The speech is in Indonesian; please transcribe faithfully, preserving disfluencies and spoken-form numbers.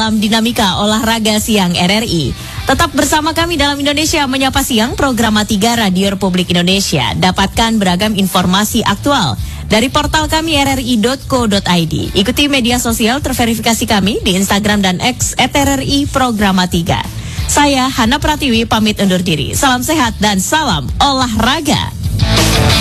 dalam dinamika olahraga siang R R I. Tetap bersama kami dalam Indonesia Menyapa Siang, program tiga Radio Republik Indonesia. Dapatkan beragam informasi aktual dari portal kami r r i dot co dot i d. Ikuti media sosial terverifikasi kami di Instagram dan X et r r i Programa tiga. Saya Hana Pratiwi pamit undur diri. Salam sehat dan salam olahraga.